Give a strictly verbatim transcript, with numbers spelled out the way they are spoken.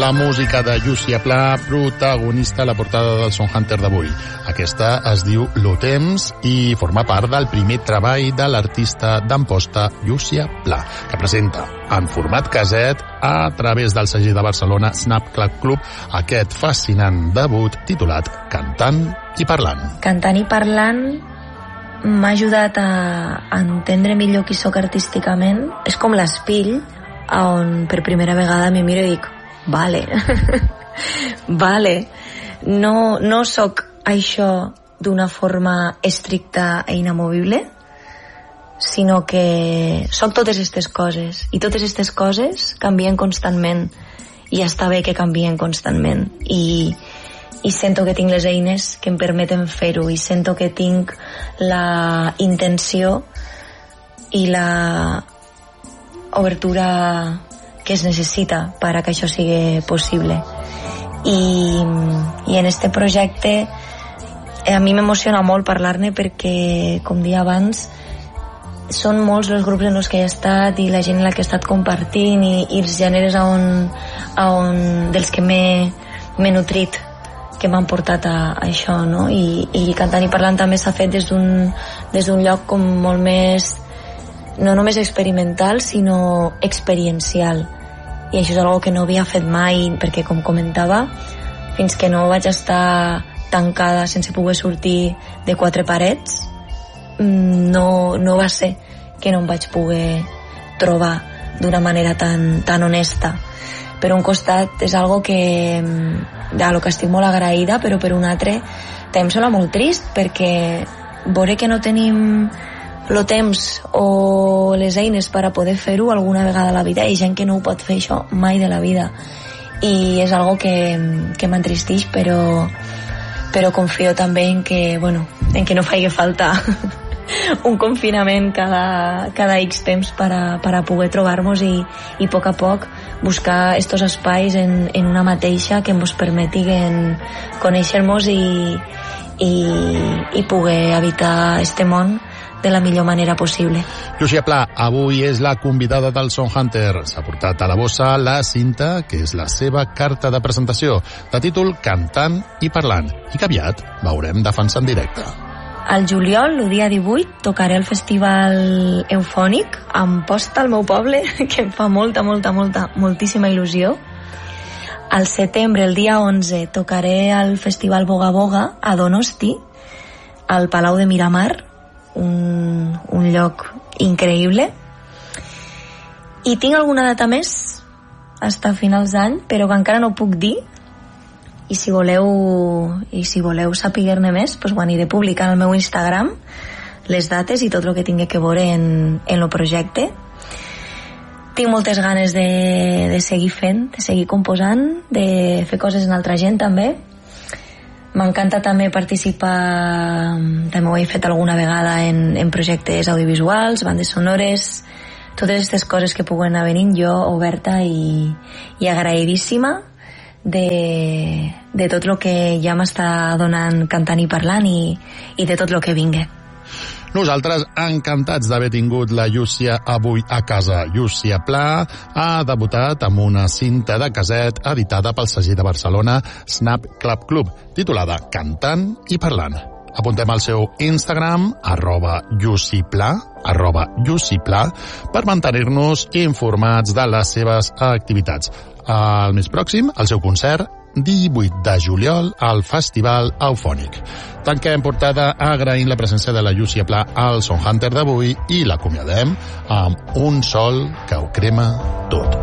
la música de Llúcia Pla, protagonista a la portada del Son Hunter d'avui. Aquesta es diu Lo Temps i forma part del primer treball de l'artista d'Amposta, Llúcia Pla, que presenta en format caset a través del segell de Barcelona Snap Club Club aquest fascinant debut titulat Cantant i Parlant. Cantant i Parlant m'ha ajudat a entendre millor qui sóc artísticament. És com l'espill on per primera vegada me miro i dic vale, vale, no, no sóc això d'una forma estricta e inamovible, sinó que sóc totes aquestes coses, i totes aquestes coses canvien constantment, i està bé que canvien constantment, i, i sento que tinc les eines que em permeten fer-ho, i sento que tinc la intenció i la obertura que es necessita per a que això sigui possible. I, i en este projecte a mi m'emociona molt parlar-ne perquè, com dia abans, són molts els grups en els que he estat i la gent en la que he estat compartint i, i els gèneres on, on, dels que m'he, m'he nutrit, que m'han portat a, a això, no? I, i Cantant i Parlant també s'ha fet des d'un, des d'un lloc com molt més, no només experimental, sinó experiencial. I això és una cosa que no havia fet mai, perquè, com comentava, fins que no vaig estar tancada sense poder sortir de quatre parets, no, no va ser que no em vaig poder trobar d'una manera tan, tan honesta. Per un costat és algo que de lo que estic molt agraïda, però per un altre també em sembla molt trist, perquè veure que no tenim el temps o les eines per a poder fer-ho alguna vegada a la vida, i gent que no ho pot fer això mai de la vida, i és algo que, que m'entristeix, però, però confio també en que, bueno, en que no faci falta un confinament cada, cada X temps per a, per a poder trobar-nos i, i a poc a poc buscar estos espais en, en una mateixa que ens permetin conèixer-nos i, i, i poder habitar este món de la millor manera possible. Llúcia Pla, avui és la convidada del Son Hunter. S'ha portat a la bossa la cinta, que és la seva carta de presentació, de títol Cantant i Parlant, i que aviat veurem defensar en directe. Al juliol, el dia divuit, tocaré al Festival Eufònic, a Amposta, al meu poble, que em fa molta, molta, molta, moltíssima il·lusió. Al setembre, el dia onze, tocaré al Festival Boga Boga, a Donosti, al Palau de Miramar, un, un lloc increïble. I tinc alguna data més fins a finals d'any, però que encara no puc dir, i si voleu i si voleu saber-ne més, pues ho aniré publicant al meu Instagram, les dates i tot el que tingui que veure en, en el projecte. Tinc moltes ganes de, de seguir fent, de seguir composant, de fer coses en altra gent també. M'encanta també participar, també ho he fet alguna vegada en, en projectes audiovisuals, bandes sonores, totes aquestes coses que puguen anar venint, jo oberta i, i agraïdíssima de, de tot el que ja m'està donant Cantant i Parlant i, i de tot el que vingui. Nosaltres encantats d'haver tingut la Llúcia avui a casa. Llúcia Pla ha debutat amb una cinta de caset editada pel segell de Barcelona Snap Club Club, titulada Cantant i Parlant. Apuntem al seu Instagram, arroba llucipla, arroba llucipla, per mantenir-nos informats de les seves activitats. El mes pròxim, el seu concert, divuit de juliol, al Festival Eufònic. Tanquem portada agraint la presència de la Llúcia Pla al Son Hunter d'avui i l'acomiadem amb Un sol que ho crema tot.